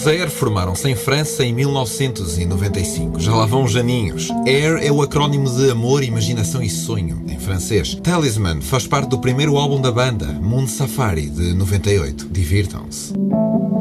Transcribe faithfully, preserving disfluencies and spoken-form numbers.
Os Air formaram-se em França em mil novecentos e noventa e cinco. Já lá vão uns aninhos. Air é o acrónimo de amor, imaginação e sonho, em francês. Talisman faz parte do primeiro álbum da banda, Moon Safari, de noventa e oito. Divirtam-se.